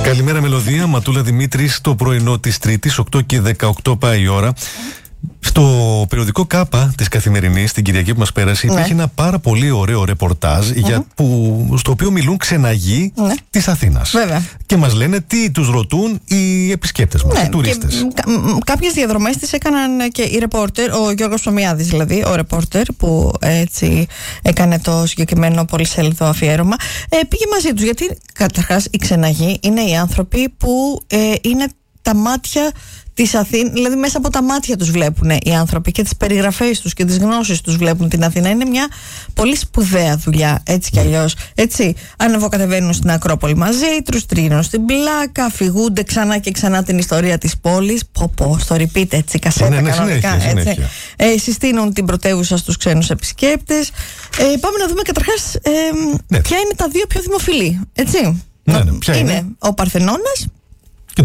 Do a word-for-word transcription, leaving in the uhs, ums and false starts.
Καλημέρα Μελωδία, Ματούλα Δημήτρης, το πρωινό της Τρίτης, οκτώ και δεκαοκτώ πάει η ώρα. Στο περιοδικό Κάπα της Καθημερινής, την Κυριακή που μας πέρασε, ναι. υπήρχε ένα πάρα πολύ ωραίο ρεπορτάζ mm-hmm. για που, στο οποίο μιλούν ξεναγοί ναι. της Αθήνας. Βέβαια. Και μας λένε τι τους ρωτούν οι επισκέπτες μας, ναι. οι τουρίστες. Και, κα, κάποιες διαδρομές τις έκαναν και οι ρεπόρτερ, ο Γιώργος Ψωμιάδης δηλαδή, ο ρεπόρτερ που έτσι έκανε το συγκεκριμένο πολυσέλιδο αφιέρωμα. Ε, πήγε μαζί τους, γιατί καταρχάς οι ξεναγοί είναι οι άνθρωποι που ε, είναι τα μάτια της Αθήνας, δηλαδή μέσα από τα μάτια τους βλέπουν οι άνθρωποι και τις περιγραφές τους και τις γνώσεις τους βλέπουν την Αθήνα. Είναι μια πολύ σπουδαία δουλειά, έτσι κι αλλιώς. Έτσι, ανεβοκατεβαίνουν στην Ακρόπολη μαζί, τους τριγυρνούν στην πλάκα, αφηγούνται ξανά και ξανά την ιστορία της πόλης. Πω πω, στο repeat, έτσι, κασέτα ναι, ναι, κανονικά. Συνέχεια, έτσι. Συνέχεια. Ε, συστήνουν την πρωτεύουσα στους ξένους επισκέπτες. Ε, πάμε να δούμε καταρχάς ε, ναι. ποια είναι τα δύο πιο δημοφιλή, έτσι. Ναι, ναι, ποια είναι, είναι ο Παρθενώνας